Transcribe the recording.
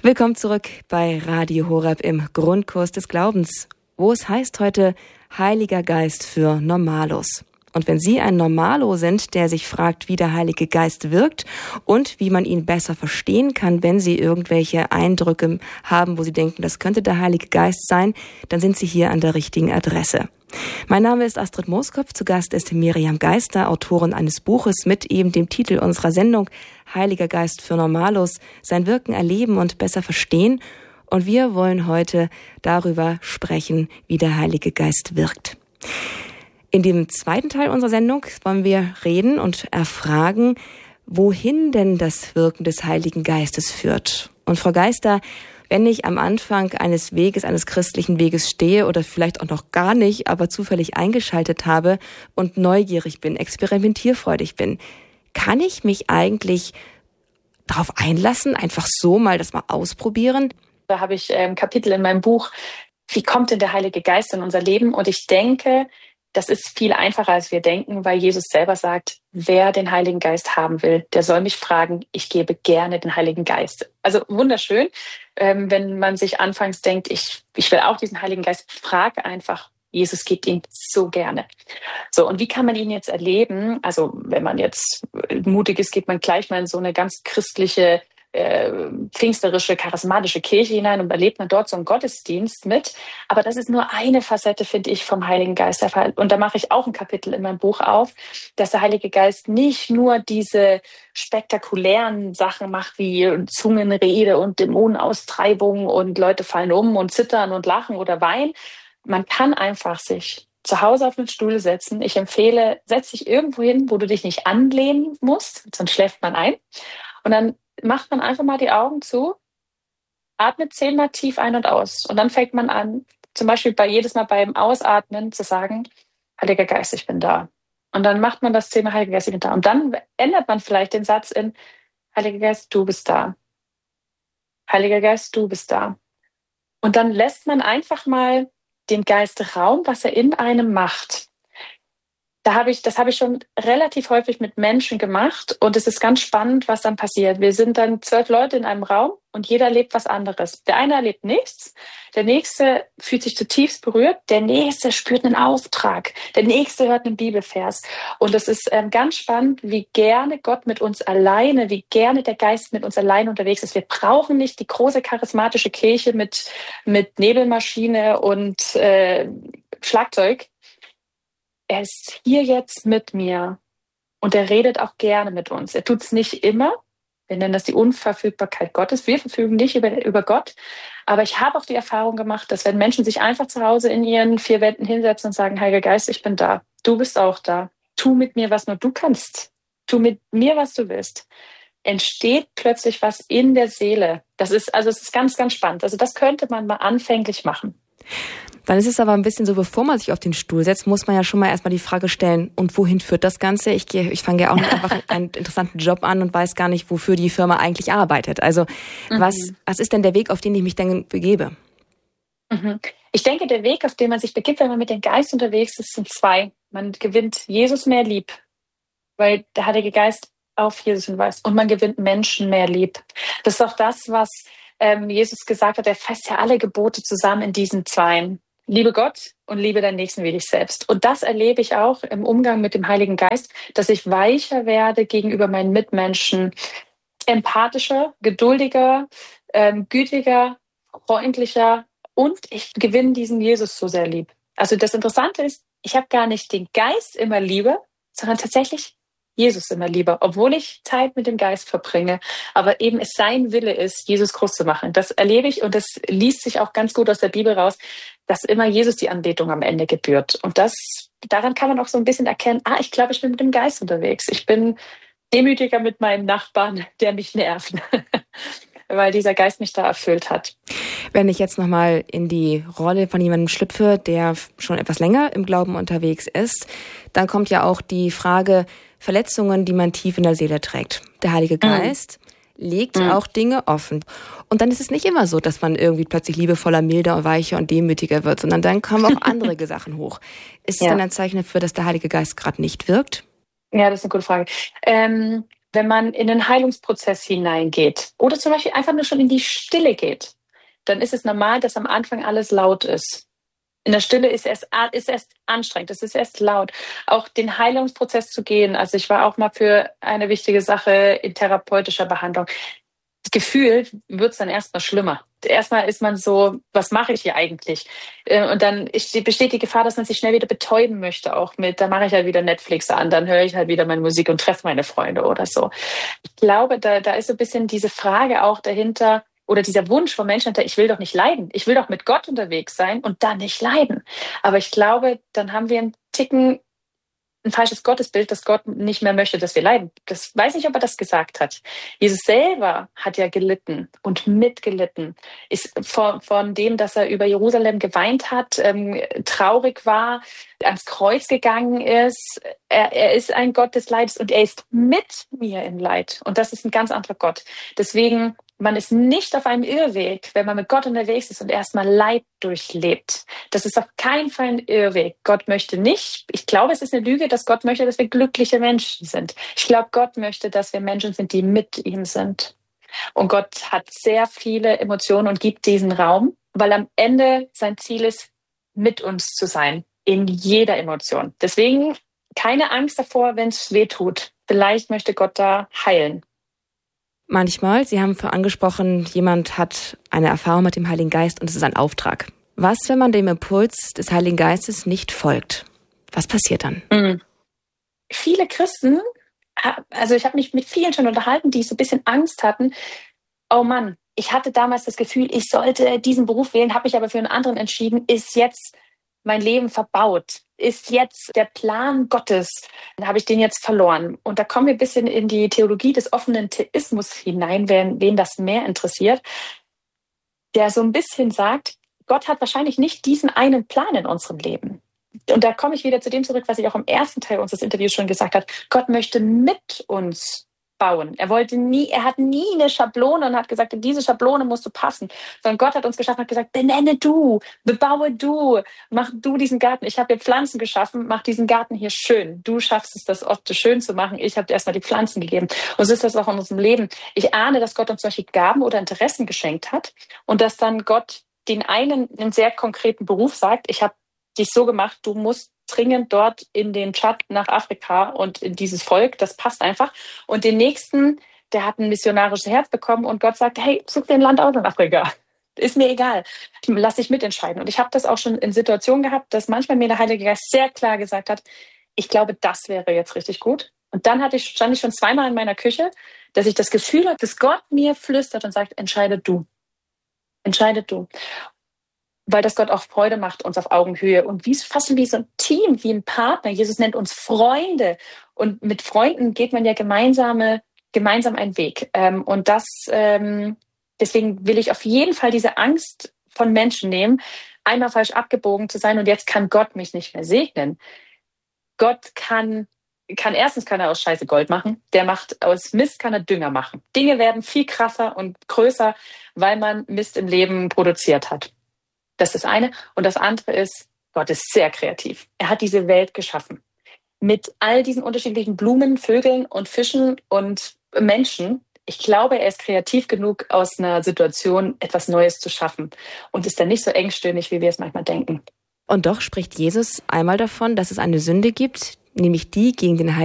Willkommen zurück bei Radio Horeb im Grundkurs des Glaubens, wo es heißt heute Heiliger Geist für Normalos. Und wenn Sie ein Normalo sind, der sich fragt, wie der Heilige Geist wirkt und wie man ihn besser verstehen kann, wenn Sie irgendwelche Eindrücke haben, wo Sie denken, das könnte der Heilige Geist sein, dann sind Sie hier an der richtigen Adresse. Mein Name ist Astrid Mooskopf, zu Gast ist Miriam Geister, Autorin eines Buches mit eben dem Titel unserer Sendung Heiliger Geist für Normalos, sein Wirken erleben und besser verstehen. Und wir wollen heute darüber sprechen, wie der Heilige Geist wirkt. In dem zweiten Teil unserer Sendung wollen wir reden und erfragen, wohin denn das Wirken des Heiligen Geistes führt. Und Frau Geister, wenn ich am Anfang eines Weges, eines christlichen Weges stehe oder vielleicht auch noch gar nicht, aber zufällig eingeschaltet habe und neugierig bin, experimentierfreudig bin, kann ich mich eigentlich darauf einlassen, einfach so mal das mal ausprobieren? Da habe ich ein Kapitel in meinem Buch, wie kommt denn der Heilige Geist in unser Leben? Und ich denke, das ist viel einfacher, als wir denken, weil Jesus selber sagt, wer den Heiligen Geist haben will, der soll mich fragen, ich gebe gerne den Heiligen Geist. Also wunderschön, wenn man sich anfangs denkt, ich will auch diesen Heiligen Geist, frage einfach, Jesus gibt ihn so gerne. So, und wie kann man ihn jetzt erleben? Also wenn man jetzt mutig ist, geht man gleich mal in so eine ganz christliche, pfingsterische, charismatische Kirche hinein und erlebt man dort so einen Gottesdienst mit. Aber das ist nur eine Facette, finde ich, vom Heiligen Geist. Und da mache ich auch ein Kapitel in meinem Buch auf, dass der Heilige Geist nicht nur diese spektakulären Sachen macht, wie Zungenrede und Dämonenaustreibung und Leute fallen um und zittern und lachen oder weinen. Man kann einfach sich zu Hause auf einen Stuhl setzen. Ich empfehle, setz dich irgendwo hin, wo du dich nicht anlehnen musst, sonst schläft man ein. Und dann macht man einfach mal die Augen zu, atmet 10-mal tief ein und aus. Und dann fängt man an, zum Beispiel jedes Mal beim Ausatmen zu sagen, Heiliger Geist, ich bin da. Und dann macht man das 10-mal, Heiliger Geist, ich bin da. Und dann ändert man vielleicht den Satz in, Heiliger Geist, du bist da. Heiliger Geist, du bist da. Und dann lässt man einfach mal dem Geist Raum, was er in einem macht. Das habe ich schon relativ häufig mit Menschen gemacht und es ist ganz spannend, was dann passiert. Wir sind dann 12 Leute in einem Raum und jeder erlebt was anderes. Der eine erlebt nichts, der nächste fühlt sich zutiefst berührt, der nächste spürt einen Auftrag, der nächste hört einen Bibelvers. Und es ist ganz spannend, wie gerne Gott mit uns alleine, wie gerne der Geist mit uns alleine unterwegs ist. Wir brauchen nicht die große charismatische Kirche mit Nebelmaschine und Schlagzeug. Er ist hier jetzt mit mir und er redet auch gerne mit uns. Er tut es nicht immer. Wir nennen das die Unverfügbarkeit Gottes. Wir verfügen nicht über Gott. Aber ich habe auch die Erfahrung gemacht, dass wenn Menschen sich einfach zu Hause in ihren 4 Wänden hinsetzen und sagen, Heiliger Geist, ich bin da. Du bist auch da. Tu mit mir, was nur du kannst. Tu mit mir, was du willst. Entsteht plötzlich was in der Seele. Es ist ganz, ganz spannend. Also das könnte man mal anfänglich machen. Dann ist es aber ein bisschen so, bevor man sich auf den Stuhl setzt, muss man ja schon mal erstmal die Frage stellen, und wohin führt das Ganze? Ich fange ja auch nicht einfach einen interessanten Job an und weiß gar nicht, wofür die Firma eigentlich arbeitet. Also was ist denn der Weg, auf den ich mich dann begebe? Ich denke, der Weg, auf den man sich begibt, wenn man mit dem Geist unterwegs ist, sind 2. Man gewinnt Jesus mehr lieb, weil der Heilige Geist auf Jesus hinweist. Und man gewinnt Menschen mehr lieb. Das ist auch das, was Jesus gesagt hat, er fasst ja alle Gebote zusammen in diesen 2. Liebe Gott und liebe deinen Nächsten wie dich selbst. Und das erlebe ich auch im Umgang mit dem Heiligen Geist, dass ich weicher werde gegenüber meinen Mitmenschen, empathischer, geduldiger, gütiger, freundlicher und ich gewinne diesen Jesus so sehr lieb. Also das Interessante ist, ich habe gar nicht den Geist immer lieber, sondern tatsächlich Jesus immer lieber, obwohl ich Zeit mit dem Geist verbringe, aber eben es sein Wille ist, Jesus groß zu machen. Das erlebe ich und das liest sich auch ganz gut aus der Bibel raus, dass immer Jesus die Anbetung am Ende gebührt. Und daran kann man auch so ein bisschen erkennen, ich glaube, ich bin mit dem Geist unterwegs. Ich bin demütiger mit meinem Nachbarn, der mich nervt, weil dieser Geist mich da erfüllt hat. Wenn ich jetzt nochmal in die Rolle von jemandem schlüpfe, der schon etwas länger im Glauben unterwegs ist, dann kommt ja auch die Frage, Verletzungen, die man tief in der Seele trägt. Der Heilige Geist legt auch Dinge offen. Und dann ist es nicht immer so, dass man irgendwie plötzlich liebevoller, milder, weicher und demütiger wird, sondern dann kommen auch andere Sachen hoch. Ist es dann ein Zeichen dafür, dass der Heilige Geist gerade nicht wirkt? Ja, das ist eine gute Frage. wenn man in den Heilungsprozess hineingeht oder zum Beispiel einfach nur schon in die Stille geht, dann ist es normal, dass am Anfang alles laut ist. In der Stille ist erst anstrengend, es ist erst laut. Auch den Heilungsprozess zu gehen. Also ich war auch mal für eine wichtige Sache in therapeutischer Behandlung. Gefühlt wird es dann erstmal schlimmer. Erstmal ist man so, was mache ich hier eigentlich? Und dann besteht die Gefahr, dass man sich schnell wieder betäuben möchte auch mit, da mache ich halt wieder Netflix an, dann höre ich halt wieder meine Musik und treffe meine Freunde oder so. Ich glaube, da ist so ein bisschen diese Frage auch dahinter, oder dieser Wunsch von Menschen, ich will doch nicht leiden. Ich will doch mit Gott unterwegs sein und dann nicht leiden. Aber ich glaube, dann haben wir einen Ticken ein falsches Gottesbild, dass Gott nicht mehr möchte, dass wir leiden. Das weiß nicht, ob er das gesagt hat. Jesus selber hat ja gelitten und mitgelitten. Ist von dem, dass er über Jerusalem geweint hat, traurig war, ans Kreuz gegangen ist. Er ist ein Gott des Leides und er ist mit mir im Leid. Und das ist ein ganz anderer Gott. Deswegen, man ist nicht auf einem Irrweg, wenn man mit Gott unterwegs ist und erstmal Leid durchlebt. Das ist auf keinen Fall ein Irrweg. Gott möchte nicht, ich glaube, es ist eine Lüge, dass Gott möchte, dass wir glückliche Menschen sind. Ich glaube, Gott möchte, dass wir Menschen sind, die mit ihm sind. Und Gott hat sehr viele Emotionen und gibt diesen Raum, weil am Ende sein Ziel ist, mit uns zu sein, in jeder Emotion. Deswegen keine Angst davor, wenn es weh tut. Vielleicht möchte Gott da heilen. Manchmal, Sie haben vorhin angesprochen, jemand hat eine Erfahrung mit dem Heiligen Geist und es ist ein Auftrag. Was, wenn man dem Impuls des Heiligen Geistes nicht folgt? Was passiert dann? Viele Christen, also ich habe mich mit vielen schon unterhalten, die so ein bisschen Angst hatten. Oh Mann, ich hatte damals das Gefühl, ich sollte diesen Beruf wählen, habe mich aber für einen anderen entschieden. Ist jetzt mein Leben verbaut? Ist jetzt der Plan Gottes? Habe ich den jetzt verloren? Und da kommen wir ein bisschen in die Theologie des offenen Theismus hinein, wen das mehr interessiert, der so ein bisschen sagt, Gott hat wahrscheinlich nicht diesen einen Plan in unserem Leben. Und da komme ich wieder zu dem zurück, was ich auch im ersten Teil unseres Interviews schon gesagt habe. Gott möchte mit uns bauen. Er hat nie eine Schablone und hat gesagt, in diese Schablone musst du passen. Sondern Gott hat uns geschaffen und hat gesagt, benenne du, bebaue du, mach du diesen Garten. Ich habe hier Pflanzen geschaffen, mach diesen Garten hier schön. Du schaffst es, das Orte schön zu machen. Ich habe dir erstmal die Pflanzen gegeben. Und so ist das auch in unserem Leben. Ich ahne, dass Gott uns solche Gaben oder Interessen geschenkt hat und dass dann Gott den einen einen sehr konkreten Beruf sagt, ich habe dich so gemacht, du musst dringend dort in den Tschad nach Afrika und in dieses Volk, das passt einfach. Und den nächsten, der hat ein missionarisches Herz bekommen und Gott sagt, hey, such dir ein Land aus in Afrika. Ist mir egal. Lass dich mitentscheiden. Und ich habe das auch schon in Situationen gehabt, dass manchmal mir der Heilige Geist sehr klar gesagt hat, ich glaube, das wäre jetzt richtig gut. Und dann stand ich schon zweimal in meiner Küche, dass ich das Gefühl habe, dass Gott mir flüstert und sagt, entscheide du. Entscheide du. Weil das Gott auch Freude macht, uns auf Augenhöhe und fast wie so ein Team, wie ein Partner. Jesus nennt uns Freunde und mit Freunden geht man ja gemeinsam einen Weg. Und deswegen will ich auf jeden Fall diese Angst von Menschen nehmen, einmal falsch abgebogen zu sein und jetzt kann Gott mich nicht mehr segnen. Gott kann er aus Scheiße Gold machen. Der macht aus Mist kann er Dünger machen. Dinge werden viel krasser und größer, weil man Mist im Leben produziert hat. Das ist das eine. Und das andere ist, Gott ist sehr kreativ. Er hat diese Welt geschaffen. Mit all diesen unterschiedlichen Blumen, Vögeln und Fischen und Menschen. Ich glaube, er ist kreativ genug, aus einer Situation etwas Neues zu schaffen. Und ist dann nicht so engstirnig, wie wir es manchmal denken. Und doch spricht Jesus einmal davon, dass es eine Sünde gibt, nämlich die gegen den Heiligen